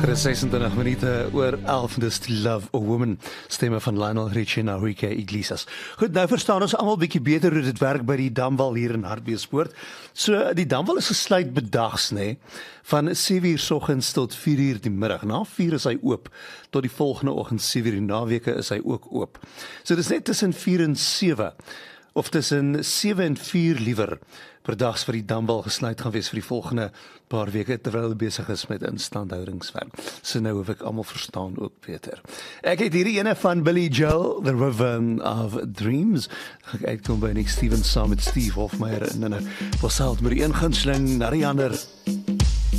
Dis 26 minute oor 11, dis To Love a Woman, stemme van Lionel Richie en Enrique Iglesias. Goed, nou verstaan ons almal bietjie beter hoe dit werk by die Damwal hier in Hartbeespoort. So, die Damwal is gesluit bedags, nê, van 7:00 soggens tot 4:00 die middag. Na 4 is hy oop, tot die volgende oggend 7:00 die naweke is hy ook oop. So dis net tussen 4 en 7, of tussen 7 en 4 liewer, per dags vir die Damwal gesluit gaan wees vir die volgende paar weke, terwyl hulle besig is met instandhoudingswerk. So nou hoef ek almal verstaan ook beter. Ek het hierdie ene van Billy Joel, The Rhythm of Dreams. Ek uitkom by Nick Stevens saam met Steve Hofmeyer en dan Bosselt met die een gunsteling na die ander.